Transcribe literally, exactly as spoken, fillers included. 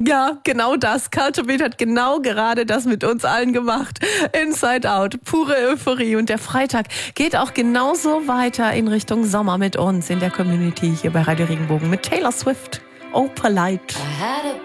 Ja, genau das. Culture hat genau gerade das mit uns allen gemacht. Inside Out, pure Euphorie. Und der Freitag geht auch genauso weiter in Richtung Sommer mit uns in der Community hier bei Radio Regenbogen mit Taylor Swift. Oh, Polite.